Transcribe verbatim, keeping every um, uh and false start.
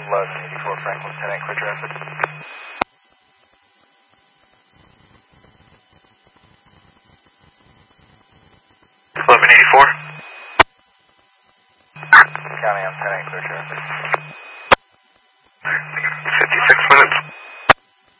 eleven eighty-four Franklin, ten eight, clear traffic. eleven eighty-four. County on